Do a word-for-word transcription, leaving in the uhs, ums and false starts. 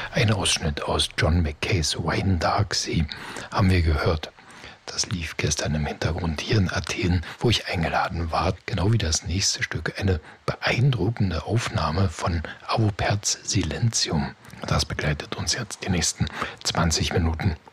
Ein Ausschnitt aus John Mackays Wine Dark Sea haben wir gehört. Das lief gestern im Hintergrund hier in Athen, wo ich eingeladen war. Genau wie das nächste Stück, eine beeindruckende Aufnahme von Auperz Silentium. Das begleitet uns jetzt die nächsten zwanzig Minuten.